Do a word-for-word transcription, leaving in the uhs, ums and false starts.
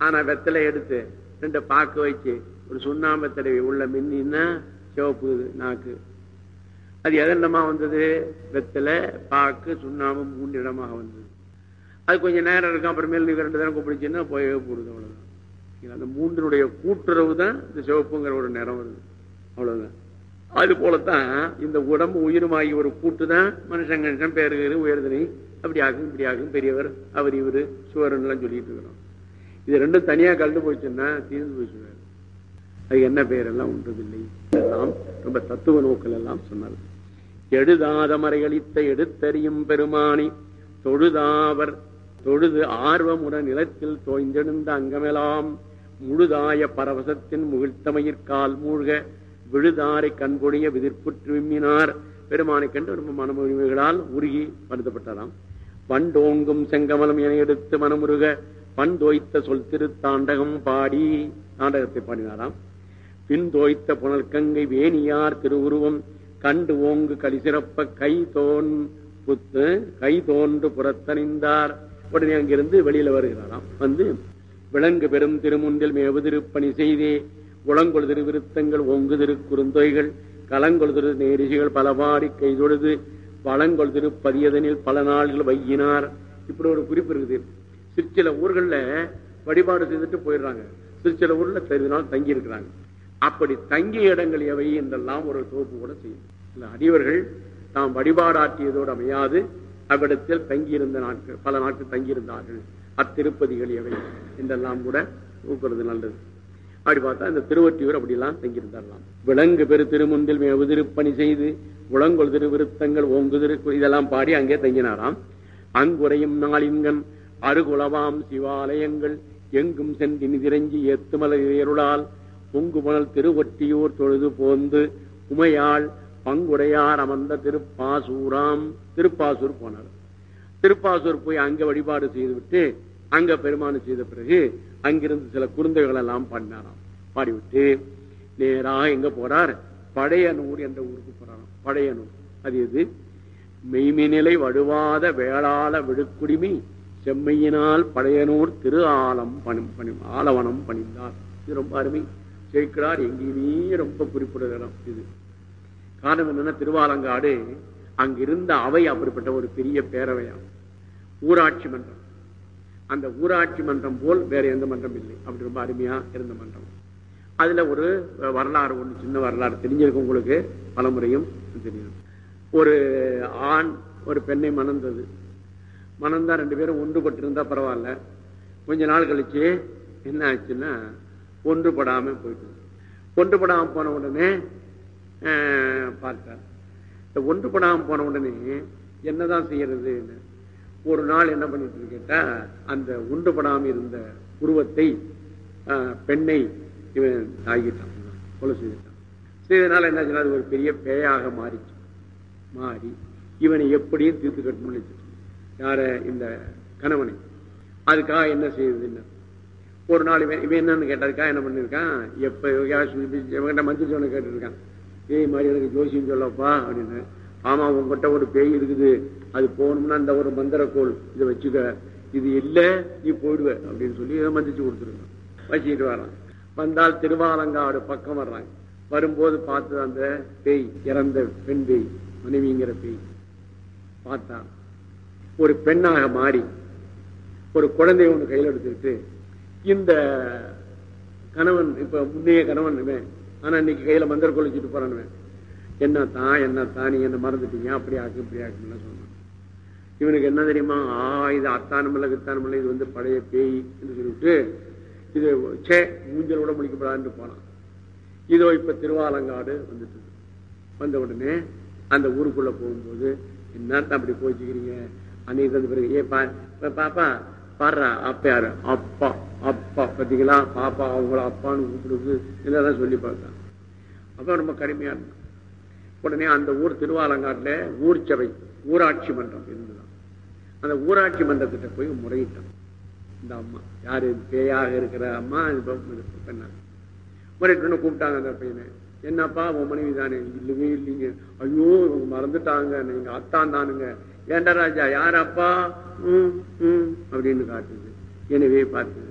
ஆனா வெத்தலை எடுத்து ரெண்டு பாக்கு வச்சு ஒரு சுண்ணாம்பு தடவி உள்ள மின்னின்னா சிவப்பு நாக்கு. அது எதென்னமா வந்தது? வெத்தலை, பாக்கு, சுண்ணாம்பு மூன்று இடமாக வந்தது. அது கொஞ்சம் நேரம் இருக்கும், அப்புறமேல் நீங்க ரெண்டு நேரம் கூப்பிடுச்சுன்னா போய் போடுது. அவ்வளவுதான். அந்த மூன்றினுடைய கூட்டுறவு தான் இந்த சிவப்புங்கிற ஒரு நிறம் வருது. அவ்வளவுதான். அது போலத்தான் இந்த உடம்பு உயிருமாகி ஒரு கூட்டு தான் மனுஷங்க பேரு உயர்தனை அப்படி ஆகும் இப்படி ஆகும் பெரியவர் அவர் இவரு சுவரன் எல்லாம் சொல்லிட்டு இருக்கிறோம். இது ரெண்டும் தனியா கலந்து போச்சுன்னா தீர்ந்து போச்சு. அது என்ன பெயரெல்லாம் ஒன்றுமில்லை. எல்லாம் ரொம்ப தத்துவ நோக்கள் எல்லாம் சொன்னார். எழுதாத மறைகளித்த எடுத்தறியும் பெருமானி தொழுதாவர் தொழுது ஆர்வமுடன் நிலத்தில் தோய்ந்தெழுந்த அங்கமெல்லாம் முழுதாய பரவசத்தின் முகிழ்த்தமயிர்கால் மூழ்க விழுதாரை கண்கொடிய விதிர்ப்புற்று விம்மினார். பெருமானை கண்டு ரொம்ப மனமுரிமைகளால் உருகி வருத்தப்பட்டாராம். பண்டோங்கும் செங்கமலம் என எடுத்து மனமுருக பண் தோய்த்த சொல் திரு தாண்டகம் பாடி தாண்டகத்தை பாடினாராம். பின் தோய்த்த புனல் கங்கை வேணியார் திருவுருவம் கண்டு ஓங்கு கலிசிறப்ப கை தோன் புத்து கை தோன்று புறத்தணிந்தார். உடனே அங்கிருந்து வெளியில வருகிறாராம். வந்து விலங்கு பெரும் திருமுன்றில் மேவு திருப்பணி செய்தே உளங்கொள் திரு விருத்தங்கள் ஓங்கு திரு குறுந்தொய்கள் கலங்கொள் திரு நேரிசிகள் பலபாடி கை தொழுது வளங்கொள் திரு பதியதனில் பல நாள்கள் வையினார். இப்படி ஒரு குறிப்பு இருக்குது. சிற்சில ஊர்கள்ல வழிபாடு செய்துட்டு போயிடுறாங்க, சிற்சில ஊர்ல சிறிது நாள் தங்கி இருக்கிறாங்க. அப்படி தங்கிய இடங்கள் எவை என்றெல்லாம் ஒரு தொகுப்பு கூட செய்யும். இல்ல அடியவர்கள் தாம் வழிபாடாற்றியதோடு அமையாது அவ்விடத்தில் தங்கியிருந்த நாட்கள் பல நாட்கள் தங்கியிருந்தார்கள். அத்திருப்பதிகள் எவை என்றெல்லாம் கூட ஊக்குறது நல்லது. அப்படி பார்த்தா இந்த திருவொற்றியூர் அப்படிலாம் தங்கியிருந்தாரலாம். விலங்கு பெரு திருமுன்றில் மேவு திருப்பணி செய்து உளங்கொள் திரு விருத்தங்கள் ஓங்கு திரு இதெல்லாம் பாடி அங்கே தங்கினாராம். அங்குறையும் நாளின்கண் அருகுலவாம் சிவாலயங்கள் எங்கும் சென்று நிதிரஞ்சி ஏத்துமலையருளால் பொங்குமணல் திருவொற்றியூர் தொழுது போந்து உமையாள் பங்குடையார் அமர்ந்த திருப்பாசூராம். திருப்பாசூர் போனார். திருப்பாசூர் போய் அங்க வழிபாடு செய்துவிட்டு அங்க பெருமானு செய்த பிறகு அங்கிருந்து சில குறுந்தைகள் எல்லாம் பாடினாராம். பாடிவிட்டு நேராக எங்க போறார்? பழையனூர் என்ற ஊருக்கு போறாராம். பழையனூர் அது எது? மெய்மிநிலை வடுவாத வேளாள விழுக்குடிமி செம்மையினால் பழையனூர் திரு ஆலம் பணி பணி ஆலவனம் பணிந்தார். இது ரொம்ப அருமை சேர்க்கிறார். எங்கேயுமே ரொம்ப குறிப்பிடுகிறோம். இது காரணம் என்னன்னா, திருவாலங்காடு அங்கிருந்த அவை அப்படிப்பட்ட ஒரு பெரிய பேரவையா, ஊராட்சி மன்றம். அந்த ஊராட்சி மன்றம் போல் வேற எந்த மன்றம் இல்லை. அப்படி ரொம்ப அருமையா இருந்த மன்றம். அதுல ஒரு வரலாறு ஒண்ணு, சின்ன வரலாறு தெரிஞ்சிருக்கும் உங்களுக்கு, பலமுறையும் தெரியும். ஒரு ஆண் ஒரு பெண்ணை மணந்தது. மணந்தா ரெண்டு பேரும் ஒன்றுபட்டு இருந்தா பரவாயில்ல. கொஞ்ச நாள் கழிச்சு என்ன ஆச்சுன்னா ஒன்றுபடாம போயிட்டு, ஒன்றுபடாம போன உடனே பார்த்தார். இந்த ஒன்றுபடாம போன உடனே என்னதான் செய்யறது? ஒரு நாள் என்ன பண்ணிட்டு கேட்டா, அந்த ஒன்றுபடாம இருந்த உருவத்தை பெண்ணை இவன் ஆகிட்டான், கொலை செய்துட்டான். செய்தனால என்ன சொன்னா, அது ஒரு பெரிய பேயாக மாறிச்சு. மாறி இவனை எப்படியும் தீர்த்து கட்டணும்னு நினைச்சிட்டு யார இந்த கணவனை. அதுக்காக என்ன செய்யுதுன்னு ஒரு நாள் இவன் இவன் என்னன்னு கேட்டதுக்காக என்ன பண்ணிருக்கான், எப்ப இவங்கிட்ட மந்திரி சொன்ன கேட்டுருக்கான், ஏய் மாதிரி எனக்கு ஜோசியம் சொல்லப்பா அப்படின்னு. ஆமா, உங்ககிட்ட ஒரு பேய் இருக்குது, அது போகணும்னா அந்த ஒரு மந்திரக்கோள் இதை வச்சுக்க, இது இல்லை நீ போயிடுவ அப்படின்னு சொல்லி இதை மந்திரிச்சு கொடுத்துருக்கான். வச்சுக்கிட்டு வரான். வந்தால் திருவாலங்காடு பக்கம் வர்றாங்க. வரும்போது பார்த்து அந்த பேய், இறந்த பெண் பேய், மனைவிங்கிற பேய் பார்த்தா ஒரு பெண்ணாக மாறி ஒரு குழந்தைய ஒன்று கையில் எடுத்துக்கிட்டு, இந்த கணவன் இப்ப முன்னைய கணவன் இவன், ஆனா இன்னைக்கு கையில மந்திர கொளிச்சுட்டு போறானுவன், என்னத்தான் என்னத்தான் நீ என்ன மறந்துட்டீங்க, அப்படி ஆக்கு இப்படி ஆக்குன்னு சொன்னான். இவனுக்கு என்ன தெரியுமா, ஆ இது அத்தானமில்ல கித்தானமில்ல, இது வந்து பழைய பேய் என்று சொல்லிவிட்டு இது சே மூஞ்சல் கூட முடிக்கப்படாதுன்னு போனான். இதோ இப்ப திருவாலங்காடு வந்துட்டு. வந்த உடனே அந்த ஊருக்குள்ள போகும்போது, என்னத்தான் அப்படி போச்சுக்கிறீங்க அன்னைக்கு தந்த பிறகு, ஏ பா பாப்பா பாடுறா, அப்பா யாரு, அப்பா அப்பா பார்த்தீங்களா, பாப்பா அவங்கள அப்பான்னு கூப்பிடுது இதெல்லாம் சொல்லி பார்த்தான். அப்ப ரொம்ப கடுமையா இருந்தான். உடனே அந்த ஊர் திருவாலங்காட்டுல ஊர் சபை, ஊராட்சி மன்றம் இருந்துதான். அந்த ஊராட்சி மன்றத்திட்ட போய் முறையிட்டான். இந்த அம்மா யாரு, பேயாக இருக்கிற அம்மா பெண்ணா முறையிட்டு கூப்பிட்டாங்க அந்த பையனை. என்னப்பா உன் மனைவி தானே? இல்லவே இல்லைங்க. ஐயோ இவங்க மறந்துட்டாங்க, நீங்க அத்தான் தானுங்க. ஏண்டா ராஜா யார் அப்பா? ம் ம் அப்படின்னு காட்டுது. எனவே பார்த்து